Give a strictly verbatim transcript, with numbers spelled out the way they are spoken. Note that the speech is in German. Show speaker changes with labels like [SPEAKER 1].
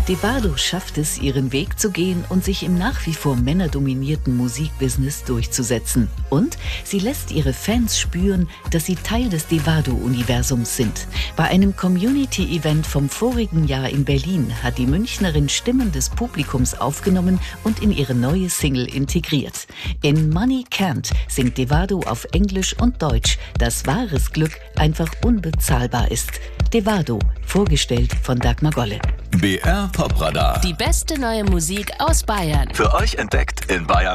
[SPEAKER 1] Devado schafft es, ihren Weg zu gehen und sich im nach wie vor männerdominierten Musikbusiness durchzusetzen. Und sie lässt ihre Fans spüren, dass sie Teil des Devado-Universums sind. Bei einem Community-Event vom vorigen Jahr in Berlin hat die Münchnerin Stimmen des Publikums aufgenommen und in ihre neue Single integriert. In Money Can't singt Devado auf Englisch und Deutsch, dass wahres Glück einfach unbezahlbar ist. Devado, vorgestellt von Dagmar Golle.
[SPEAKER 2] B R Popradar.
[SPEAKER 3] Die beste neue Musik aus Bayern.
[SPEAKER 2] Für euch entdeckt in Bayern